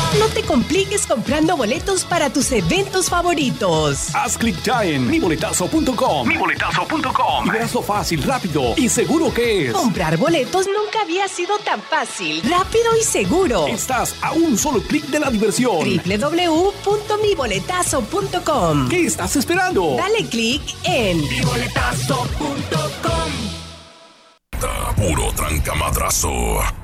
No te compliques comprando boletos para tus eventos favoritos. Haz clic ya en miboletazo.com. miboletazo.com y verás lo fácil, rápido y seguro que es. Comprar boletos nunca había sido tan fácil, rápido y seguro. Estás a un solo clic de la diversión. www.miboletazo.com. ¿Qué estás esperando? Dale clic en miboletazo.com. Puro trancamadrazo.